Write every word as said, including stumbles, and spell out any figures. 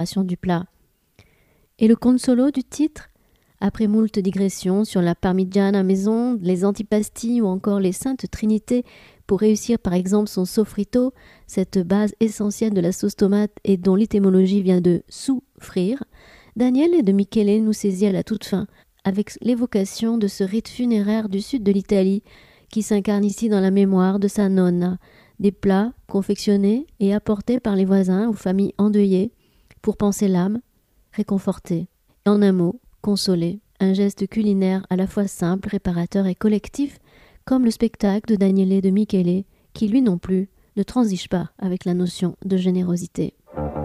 préparation du plat. Et le consolo du titre? Après moult digressions sur la parmigiana maison, les antipastis ou encore les saintes trinités pour réussir par exemple son sofrito, cette base essentielle de la sauce tomate et dont l'étymologie vient de souffrir, Daniele de Michele nous saisit à la toute fin avec l'évocation de ce rite funéraire du sud de l'Italie qui s'incarne ici dans la mémoire de sa nonna, des plats confectionnés et apportés par les voisins aux familles endeuillées pour panser l'âme, réconforter. En un mot, consoler, un geste culinaire à la fois simple, réparateur et collectif, comme le spectacle de Daniele de Michele, qui lui non plus ne transige pas avec la notion de générosité.